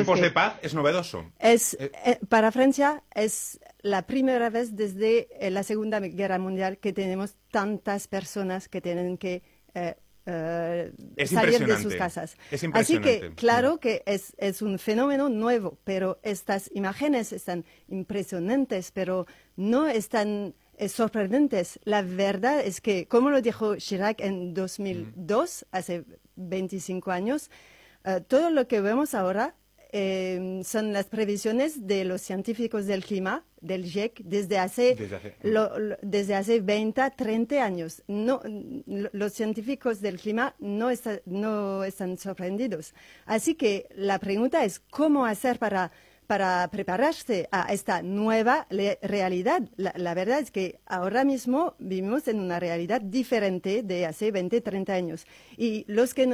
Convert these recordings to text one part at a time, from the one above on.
tiempos de paz es novedoso. Para Francia es la primera vez desde la Segunda Guerra Mundial que tenemos tantas personas que tienen que salir de sus casas. Es impresionante. Así que, claro que es un fenómeno nuevo, pero estas imágenes están impresionantes, pero no están sorprendentes. La verdad es que, como lo dijo Chirac en 2002, hace 25 años, todo lo que vemos ahora son las previsiones de los científicos del clima, del GIEC, desde hace 20, 30 años. Los científicos del clima no están sorprendidos. Así que la pregunta es cómo hacer para prepararse a esta nueva realidad. La verdad es que ahora mismo vivimos en una realidad diferente de hace 20, 30 años. Y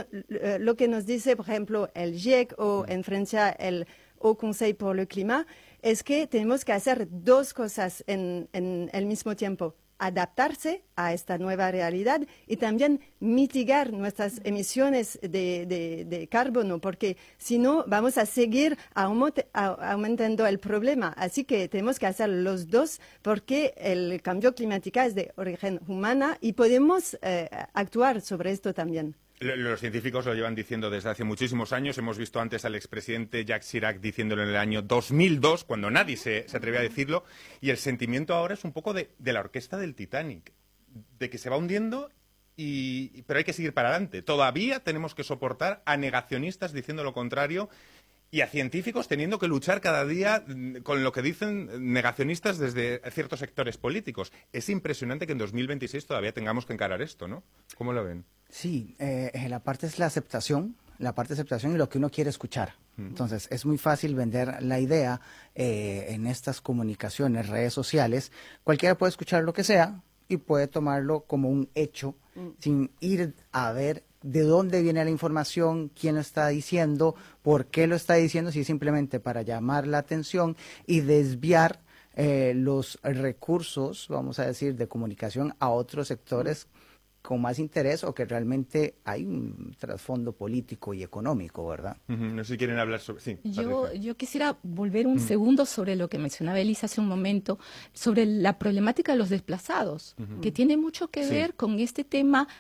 lo que nos dice, por ejemplo, el GIEC o en Francia el Haut Conseil pour le Climat, es que tenemos que hacer dos cosas en el mismo tiempo. Adaptarse a esta nueva realidad y también mitigar nuestras emisiones de carbono, porque si no vamos a seguir aumentando el problema. Así que tenemos que hacer los dos porque el cambio climático es de origen humana y podemos actuar sobre esto también. Los científicos lo llevan diciendo desde hace muchísimos años. Hemos visto antes al expresidente Jacques Chirac diciéndolo en el año 2002, cuando nadie se atrevía a decirlo. Y el sentimiento ahora es un poco de la orquesta del Titanic, de que se va hundiendo, pero hay que seguir para adelante. Todavía tenemos que soportar a negacionistas diciendo lo contrario y a científicos teniendo que luchar cada día con lo que dicen negacionistas desde ciertos sectores políticos. Es impresionante que en 2026 todavía tengamos que encarar esto, ¿no? ¿Cómo lo ven? Sí, la parte es la aceptación y lo que uno quiere escuchar. Entonces, es muy fácil vender la idea en estas comunicaciones, redes sociales. Cualquiera puede escuchar lo que sea y puede tomarlo como un hecho sin ir a ver de dónde viene la información, quién lo está diciendo, por qué lo está diciendo, si es simplemente para llamar la atención y desviar los recursos, vamos a decir, de comunicación a otros sectores con más interés o que realmente hay un trasfondo político y económico, ¿verdad? No sé si quieren hablar sobre... Sí, yo quisiera volver un segundo sobre lo que mencionaba Elisa hace un momento, sobre la problemática de los desplazados, que tiene mucho que ver con este tema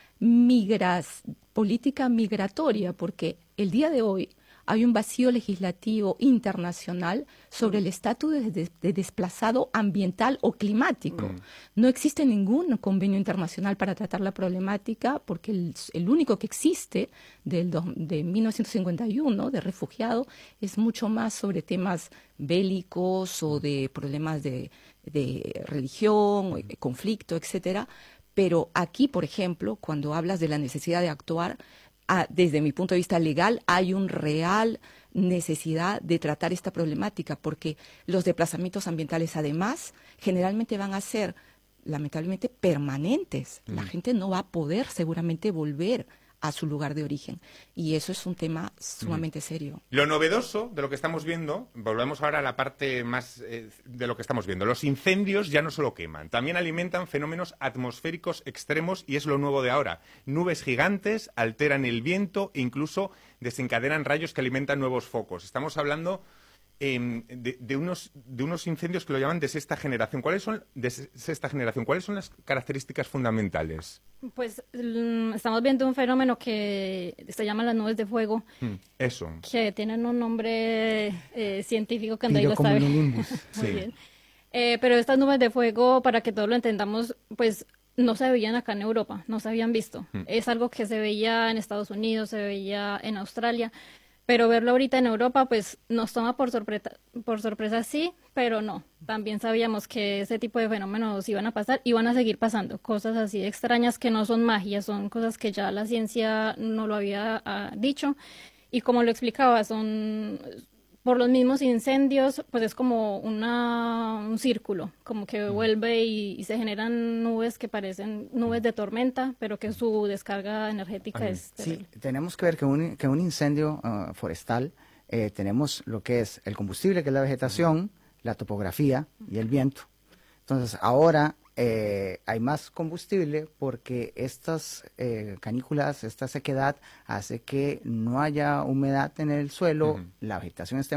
política migratoria, porque el día de hoy hay un vacío legislativo internacional sobre el estatus de desplazado ambiental o climático. No existe ningún convenio internacional para tratar la problemática porque el único que existe de 1951 de refugiado es mucho más sobre temas bélicos o de problemas de religión, conflicto, etcétera. Pero aquí, por ejemplo, cuando hablas de la necesidad de actuar, desde mi punto de vista legal, hay una real necesidad de tratar esta problemática, porque los desplazamientos ambientales, además, generalmente van a ser, lamentablemente, permanentes. La gente no va a poder seguramente volver a su lugar de origen. Y eso es un tema sumamente serio. Lo novedoso de lo que estamos viendo, volvemos ahora a la parte más de lo que estamos viendo. Los incendios ya no solo queman, también alimentan fenómenos atmosféricos extremos y es lo nuevo de ahora. Nubes gigantes alteran el viento e incluso desencadenan rayos que alimentan nuevos focos. Estamos hablando de unos incendios que lo llaman de sexta generación. ¿Cuáles son las características fundamentales? Pues estamos viendo un fenómeno que se llama las nubes de fuego. Eso. Que tienen un nombre científico que nadie lo sabe. Muy bien. Pero estas nubes de fuego, para que todos lo entendamos, pues no se veían acá en Europa, no se habían visto. Es algo que se veía en Estados Unidos, se veía en Australia. Pero verlo ahorita en Europa, pues nos toma por sorpresa, sí, pero no. También sabíamos que ese tipo de fenómenos iban a pasar y van a seguir pasando. Cosas así extrañas que no son magia, son cosas que ya la ciencia no lo había dicho. Y como lo explicaba, son por los mismos incendios, pues es como un círculo, como que vuelve y se generan nubes que parecen nubes de tormenta, pero que su descarga energética es terrible. Sí, tenemos que ver que un incendio forestal, tenemos lo que es el combustible, que es la vegetación, la topografía y el viento. Entonces, ahora hay más combustible porque estas canículas, esta sequedad hace que no haya humedad en el suelo, la vegetación esté